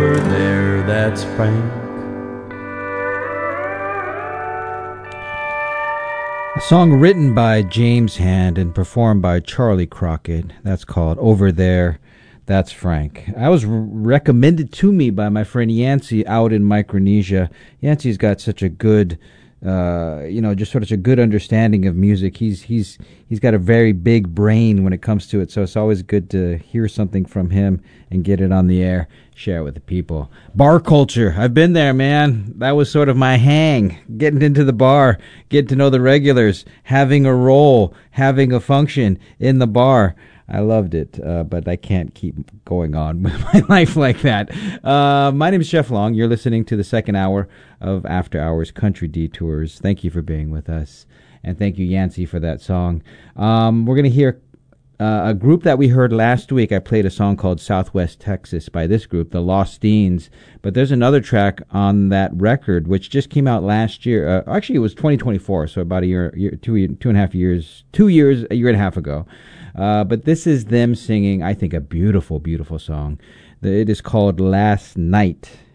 over there, that's Frank. A song written by James Hand and performed by Charlie Crockett. That's called Over There, That's Frank. I was recommended to me by my friend Yancey out in Micronesia. Yancey's got such a good, just sort of a good understanding of music. He's got a very big brain when it comes to it, so it's always good to hear something from him and get it on the air, share it with the people. Bar culture. I've been there, man. That was sort of my hang. Getting into the bar, getting to know the regulars, having a role, having a function in the bar. I loved it, but I can't keep going on with my life like that. My name is Jeff Long. You're listening to the second hour of After Hours Country Detours. Thank you for being with us, and thank you, Yancey, for that song. We're going to hear a group that we heard last week. I played a song called Southwest Texas by this group, the Lost Deans, but there's another track on that record which just came out last year. Actually, it was 2024, so about a year, 2.5 years, 2 years, a year and a half ago. But this is them singing, I think, a beautiful, beautiful song. It is called Last Night.